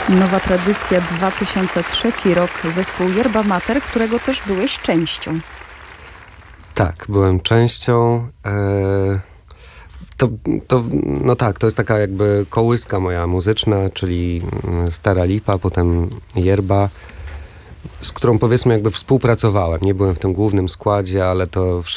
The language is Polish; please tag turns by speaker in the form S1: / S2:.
S1: Nowa tradycja, 2003 rok, zespół Yerba Mater, którego też byłeś częścią.
S2: Tak, byłem częścią. To jest taka jakby kołyska moja muzyczna, czyli Stara Lipa, potem Yerba, z którą powiedzmy jakby współpracowałem. Nie byłem w tym głównym składzie, ale to